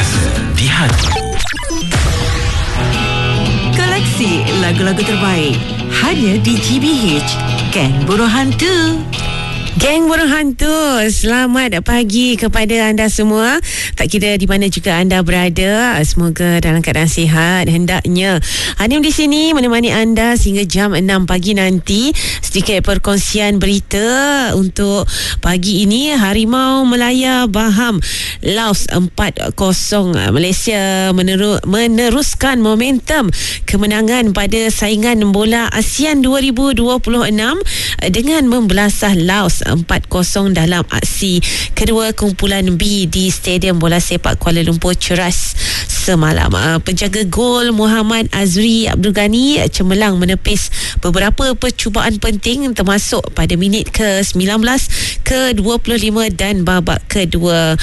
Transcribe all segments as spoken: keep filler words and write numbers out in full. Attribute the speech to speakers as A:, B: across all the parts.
A: Sentiasa di hati.
B: Koleksi lagu-lagu terbaik hanya di G B H Geng Burung Hantu.
C: Geng Burung Hantu, selamat pagi kepada anda semua. Tak kira di mana juga anda berada, semoga dalam keadaan sihat. Hendaknya Hanim di sini menemani anda sehingga jam enam pagi nanti. Sedikit perkongsian berita untuk pagi ini. Harimau Melaya Baham Laos empat kosong. Malaysia meneru, meneruskan momentum kemenangan pada saingan bola ASEAN dua ribu dua puluh enam dengan membelasah Laos empat kosong dalam aksi kedua kumpulan B di Stadium Bola Sepak Kuala Lumpur Ceras semalam. Penjaga gol Muhammad Azri Abdul Ghani cemerlang menepis beberapa percubaan penting termasuk pada minit ke sembilan belas, ke dua puluh lima dan babak kedua.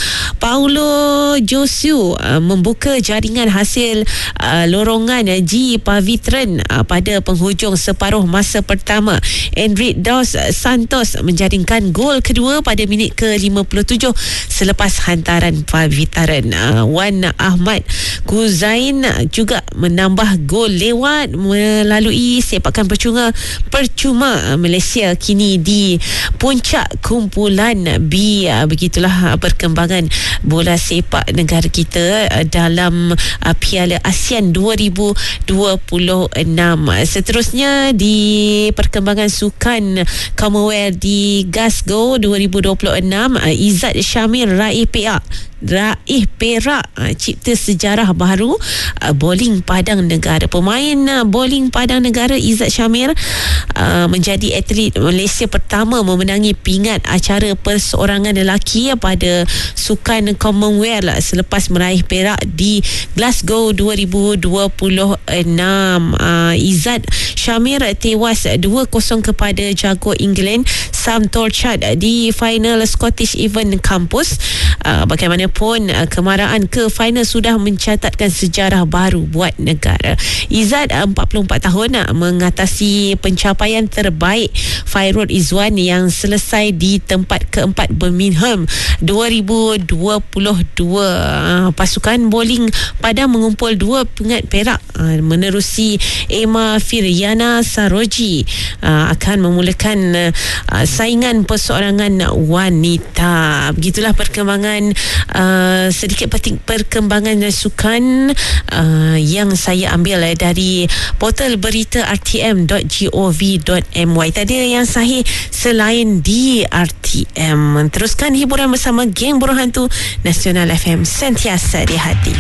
C: Paulo Josu membuka jaringan hasil lorongan G Pavitran pada penghujung separuh masa pertama. Enric Dos Santos menjaringkan gol kedua pada minit ke lima puluh tujuh selepas hantaran Pavitran. Wan Ahmad Kuzain juga menambah gol lewat melalui sepakan percuma percuma Malaysia kini di puncak kumpulan B. Begitulah perkembangan bola sepak negara kita dalam Piala ASEAN dua ribu dua puluh enam. Seterusnya di perkembangan sukan Commonwealth di Glasgow dua ribu dua puluh enam, Izzat Syamir raih perak raih perak cipta sejarah baru bowling padang negara. Pemain bowling padang negara Izzat Syamir uh, menjadi atlet Malaysia pertama memenangi pingat acara perseorangan lelaki pada sukan Commonwealth selepas meraih perak di Glasgow dua ribu dua puluh enam. uh, Izzat Syamir tewas dua kosong kepada jago England Sam Torchard di final Scottish Event Campus. Uh, bagaimanapun uh, kemaraan ke final sudah mencatatkan sejarah baru buat negara. Izzat uh, empat puluh empat tahun uh, mengatasi pencapaian terbaik Fairul Izwan yang selesai di tempat keempat Birmingham dua ribu dua puluh dua. Uh, pasukan bowling padang mengumpul dua pingat perak uh, menerusi Emma Firyana Saroji uh, akan memulakan uh, saingan perseorangan wanita. Begitulah perkembangan uh, sedikit perkembangan sukan uh, yang saya ambil uh, dari portal berita r t m dot gov dot m y. Tadi yang sahih selain di R T M. Teruskan hiburan bersama Geng Burung Hantu Nasional F M, sentiasa di hati.